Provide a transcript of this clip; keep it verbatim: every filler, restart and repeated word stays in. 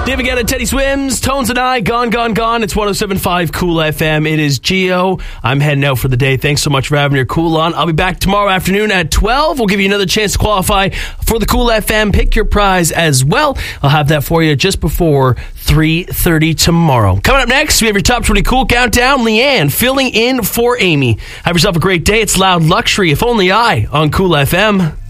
David Guetta, Teddy Swims, Tones and I, Gone, Gone, Gone. It's one oh seven point five Cool F M. It is Gio. I'm heading out for the day. Thanks so much for having your cool on. I'll be back tomorrow afternoon at twelve. We'll give you another chance to qualify for the Cool F M. Pick your prize as well. I'll have that for you just before three thirty tomorrow. Coming up next, we have your Top twenty Cool Countdown. Leanne filling in for Amy. Have yourself a great day. It's Loud Luxury, If Only I, on Cool F M.